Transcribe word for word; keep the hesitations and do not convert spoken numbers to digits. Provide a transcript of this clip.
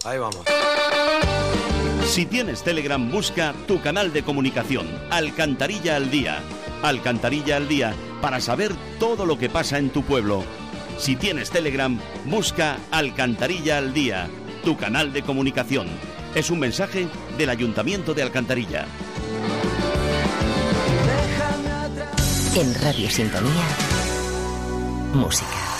Ahí vamos. Si tienes Telegram, busca tu canal de comunicación, Alcantarilla al Día. Alcantarilla al Día, para saber todo lo que pasa en tu pueblo. Si tienes Telegram, busca Alcantarilla al Día, tu canal de comunicación. Es un mensaje del Ayuntamiento de Alcantarilla. En Radio Sintonía, música.